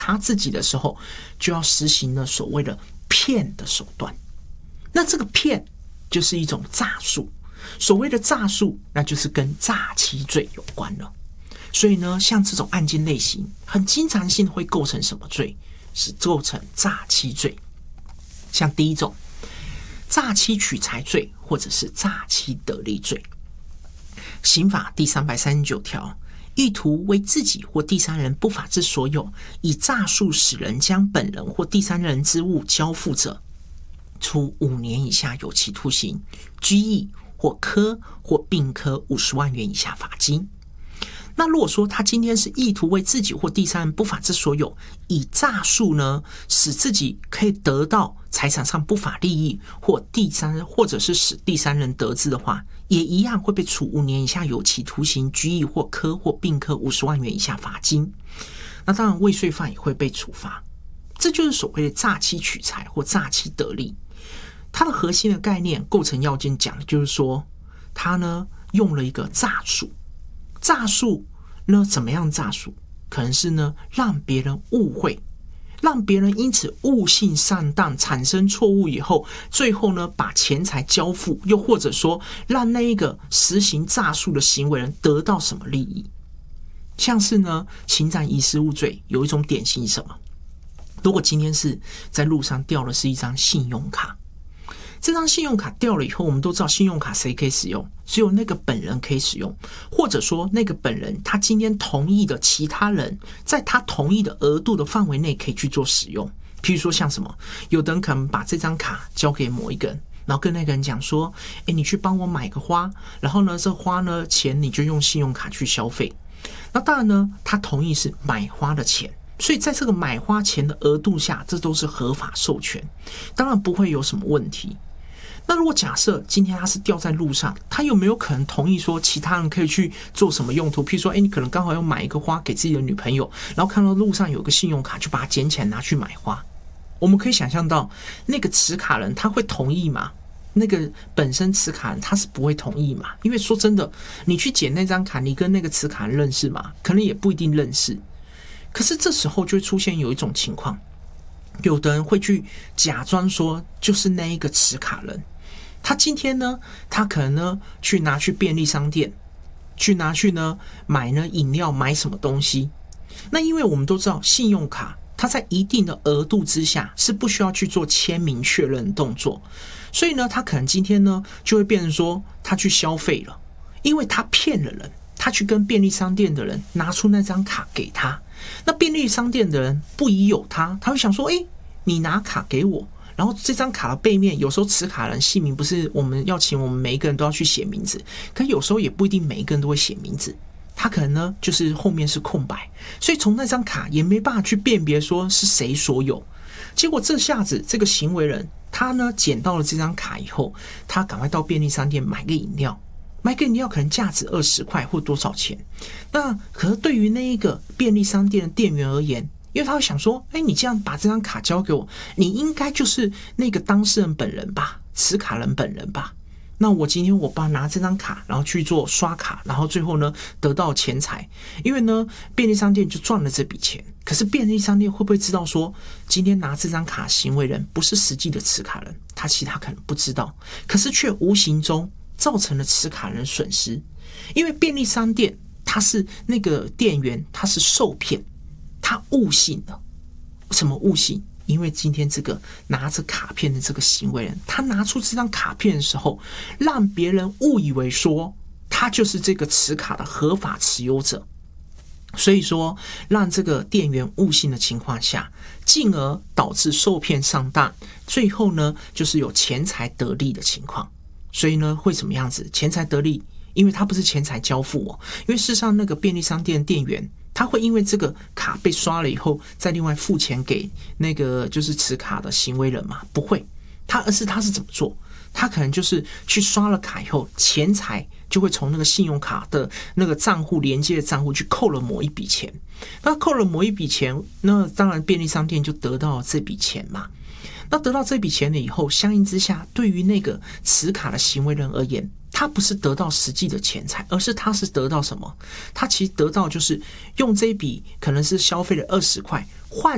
他自己的时候，就要实行了所谓的骗的手段。那这个骗就是一种诈术，所谓的诈术，那就是跟诈欺罪有关了。所以呢，像这种案件类型，很经常性会构成什么罪？是构成诈欺罪。像第一种，诈欺取财罪，或者是诈欺得利罪。刑法第339条，意图为自己或第三人不法之所有，以诈术使人将本人或第三人之物交付者，处5年以下有期徒刑、拘役或科或并科50万元以下罚金。那如果说他今天是意图为自己或第三人不法之所有，以诈术呢，使自己可以得到财产上不法利益，或者是使第三人得知的话，也一样会被处5年以下有期徒刑、拘役或科或并科50万元以下罚金。那当然未遂犯也会被处罚。这就是所谓的诈欺取财或诈欺得利。它的核心的概念构成要件讲的就是说，他呢用了一个诈术。诈术呢，怎么样诈术？可能是呢让别人误会，让别人因此误信上当，产生错误以后，最后呢把钱财交付，又或者说让那一个实行诈术的行为人得到什么利益。像是呢侵占遗失物罪有一种典型什么？如果今天是在路上掉的是一张信用卡，这张信用卡掉了以后，我们都知道信用卡谁可以使用？只有那个本人可以使用，或者说那个本人他今天同意的其他人，在他同意的额度的范围内可以去做使用。譬如说像什么，有的人可能把这张卡交给某一个人，然后跟那个人讲说，你去帮我买个花，然后呢这花呢钱你就用信用卡去消费。那当然呢他同意是买花的钱，所以在这个买花钱的额度下，这都是合法授权，当然不会有什么问题。那如果假设今天他是掉在路上，他有没有可能同意说其他人可以去做什么用途？譬如说你可能刚好要买一个花给自己的女朋友，然后看到路上有个信用卡，就把它捡起来拿去买花。我们可以想象到那个持卡人他会同意吗？那个本身持卡人他是不会同意嘛？因为说真的，你去捡那张卡，你跟那个持卡人认识吗？可能也不一定认识。可是这时候就会出现有一种情况，有的人会去假装说就是那一个持卡人，他今天呢，他可能呢去拿去便利商店，去拿去呢买呢饮料，买什么东西。那因为我们都知道信用卡它在一定的额度之下是不需要去做签名确认的动作，所以呢他可能今天呢就会变成说他去消费了，因为他骗了人，他去跟便利商店的人拿出那张卡给他，那便利商店的人不疑有他，他会想说，你拿卡给我，然后这张卡的背面有时候持卡人姓名不是我们要请我们每一个人都要去写名字，可有时候也不一定每一个人都会写名字，他可能呢就是后面是空白，所以从那张卡也没办法去辨别说是谁所有。结果这下子这个行为人他呢捡到了这张卡以后，他赶快到便利商店买个饮料，买个饮料可能价值20块或多少钱。那可是对于那一个便利商店的店员而言，因为他会想说，你这样把这张卡交给我，你应该就是那个当事人本人吧，持卡人本人吧。那我今天我把拿这张卡，然后去做刷卡，然后最后呢得到钱财，因为呢便利商店就赚了这笔钱。可是便利商店会不会知道说，今天拿这张卡行为人不是实际的持卡人，他其他可能不知道，可是却无形中造成了持卡人损失。因为便利商店他是那个店员，他是受骗，他误信了。什么误信？因为今天这个拿着卡片的这个行为人，他拿出这张卡片的时候，让别人误以为说他就是这个持卡的合法持有者，所以说让这个店员误信的情况下，进而导致受骗上当，最后呢就是有钱财得利的情况。所以呢会怎么样子？钱财得利，因为他不是钱财交付因为事实上那个便利商店的店员，他会因为这个卡被刷了以后再另外付钱给那个就是持卡的行为人嘛？不会，而是他是怎么做？他可能就是去刷了卡以后，钱财就会从那个信用卡的那个账户连接的账户去扣了某一笔钱。那扣了某一笔钱，那当然便利商店就得到这笔钱嘛。那得到这笔钱了以后，相应之下，对于那个持卡的行为人而言，他不是得到实际的钱财，而是他是得到什么？他其实得到就是用这一笔可能是消费了20块换